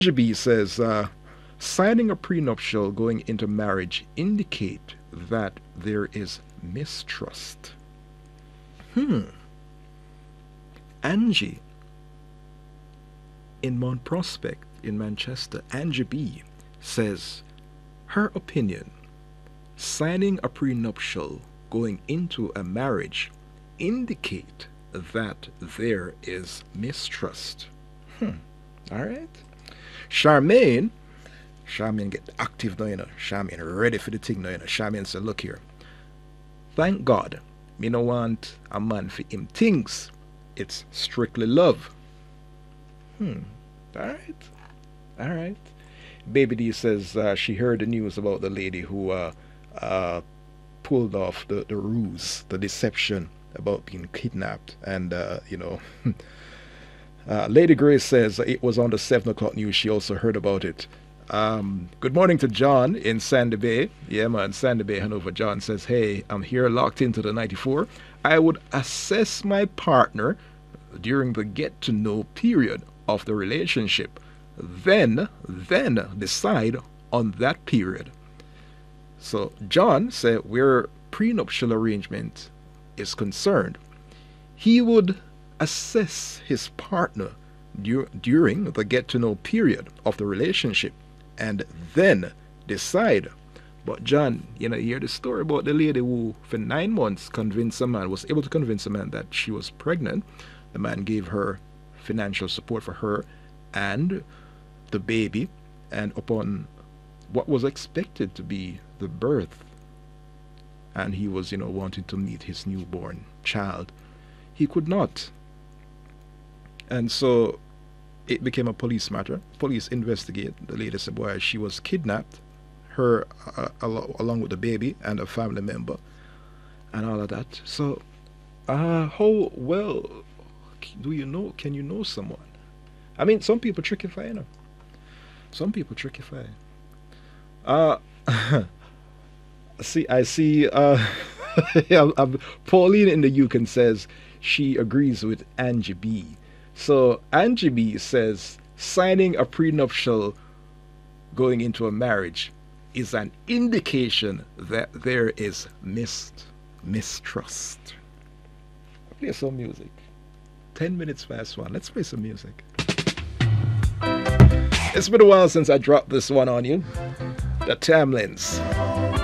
JB says, signing a prenuptial going into marriage indicate that there is mistrust. Angie in Mount Prospect in Manchester, Angie B says, her opinion, signing a prenuptial going into a marriage indicate that there is mistrust. All right. Charmaine get active now, Charmaine ready for the thing now, Charmaine said, look here. Thank God, me no want a man for him things. It's strictly love. All right. All right. Baby D says she heard the news about the lady who pulled off the ruse, the deception about being kidnapped. And, Lady Grace says it was on the 7 o'clock news. She also heard about it. Good morning to John in Sandy Bay. Yeah, man, Sandy Bay, Hanover. John says, hey, I'm here locked into the 94. I would assess my partner during the get-to-know period of the relationship. Then decide on that period. So John said where prenuptial arrangement is concerned, he would assess his partner during the get-to-know period of the relationship and then decide. But John, you hear the story about the lady who for 9 months was able to convince a man that she was pregnant. The man gave her financial support for her and the baby, and upon what was expected to be the birth, and he was, wanting to meet his newborn child, he could not. And so it became a police matter. Police investigate. The lady said, boy, she was kidnapped, her along with the baby and a family member and all of that. So how well do you know? Can you know someone? I mean, some people trickify, Some people trickify. I see. Pauline in the Yukon says she agrees with Angie B. So Angie B says signing a prenuptial going into a marriage is an indication that there is mistrust. Play some music. 10 minutes past 1. Let's play some music. It's been a while since I dropped this one on you. The Tamlins.